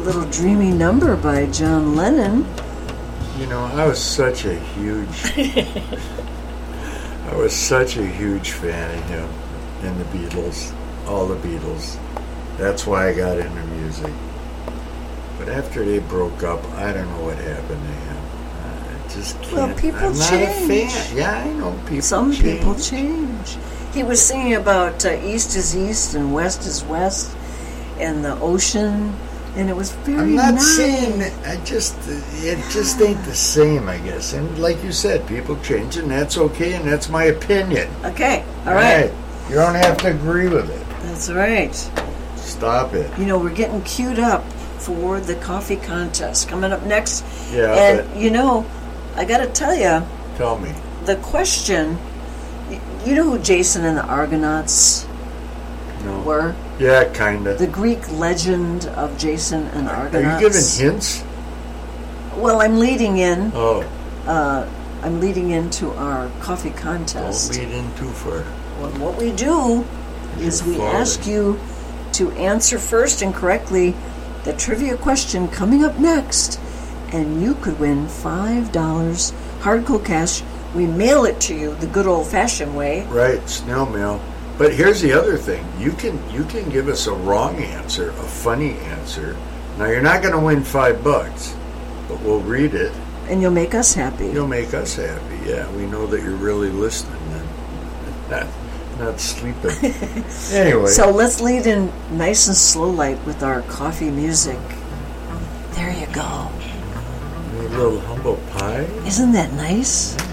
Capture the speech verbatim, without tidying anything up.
little dreamy number by John Lennon. You know, I was such a huge, I was such a huge fan of him and the Beatles, all the Beatles. That's why I got into music. But after they broke up, I don't know what happened to him. I just can't. Well, people I'm not change. a fan. Yeah, I know people Some change. people change. He was singing about uh, East is East and West is West and the ocean, and it was very I'm not nice. saying that. I just, it just ain't the same, I guess. And like you said, people change, and that's okay, and that's my opinion. Okay, all right. You don't have to agree with it. That's right. Stop it. You know, we're getting queued up for the coffee contest coming up next. Yeah, and, but you know, I got to tell you, tell me. the question, y- you know who Jason and the Argonauts No. were? Yeah, kind of. The Greek legend of Jason and the Are Argonauts. you giving hints? Well, I'm leading in. Oh, Uh, I'm leading into our coffee don't contest. lead in too far. Well, what we do is we Falling. ask you to answer first and correctly the trivia question coming up next, and you could win five dollars hard cold cash. We mail it to you the good old-fashioned way. Right, snail mail. But here's the other thing: you can you can give us a wrong answer, a funny answer. Now you're not going to win five bucks, but we'll read it. And you'll make us happy. You'll make us happy. Yeah, we know that you're really listening and not, not sleeping. Anyway, So let's lead in nice and slow light with our coffee music. There you go. a little humble pie. Isn't that nice?